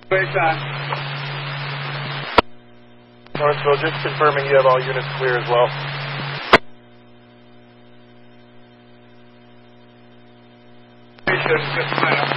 Great time. Northville, just confirming you have all units clear as well. Just a minute.